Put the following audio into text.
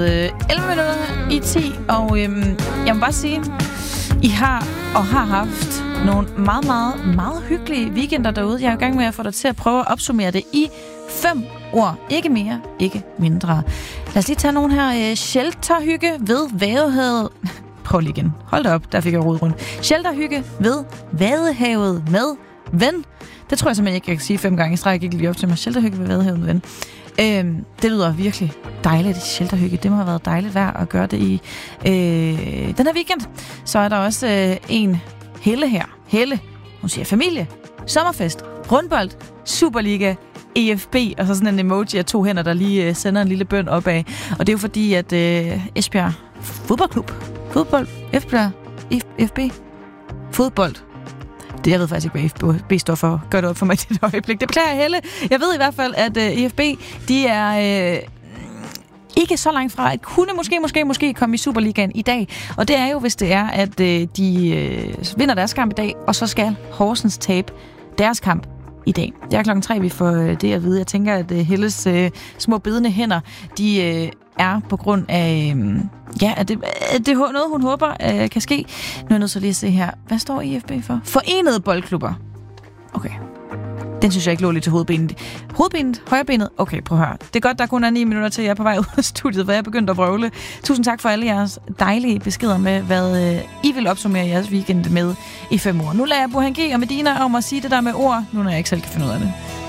11 minutter i 10, og jeg må bare sige, I har haft nogle meget, meget, meget hyggelige weekender derude. Jeg er i gang med at få dig til at prøve at opsummere det i 5 ord. Ikke mere, ikke mindre. Lad os lige tage nogle her. Shelterhygge ved Vadehavet. Prøv lige igen. Hold da op, der fik jeg rodet rundt. Shelterhygge ved Vadehavet med ven. Det tror jeg simpelthen ikke, jeg kan sige 5 gange i streg. Jeg gik lige op til mig. Shelterhygge ved Vadehavet med ven. Det lyder virkelig dejligt i shelterhygge. Det må have været dejligt værd at gøre det i den her weekend. Så er der også en Helle her. Helle, hun siger familie, sommerfest, rundbold, Superliga, EFB, og så sådan en emoji af 2 hænder, der lige sender en lille bøn opad. Og det er jo fordi, at Esbjerg fodboldklub, fodbold, FB, fodbold. Det, jeg ved faktisk ikke, hvad EFB står for. Gør det op for mig til et øjeblik. Det beklager jeg, Helle. Jeg ved i hvert fald, at EFB, de er ikke så langt fra at kunne måske komme i Superligaen i dag. Og det er jo, hvis det er, at de vinder deres kamp i dag, og så skal Horsens tabe deres kamp i dag. Det er 3:00, vi får det at vide. Jeg tænker, at Helles små bedende hænder, de er på grund af... at det er noget, hun håber kan ske. Nu er jeg nødt til lige at se her. Hvad står IFB for? Forenede boldklubber. Okay. Den synes jeg ikke lå lidt til hovedbenet. Hovedbenet? Højrebenet? Okay, prøv at høre. Det er godt, der kun er 9 minutter til, jeg er på vej ud af studiet, hvor jeg er begyndt at vrøvle. Tusind tak for alle jeres dejlige beskeder med, hvad I vil opsummere jeres weekend med i 5 uger. Nu lader jeg Burhan G og Medina om at sige det der med ord, nu når jeg ikke selv kan finde ud af det.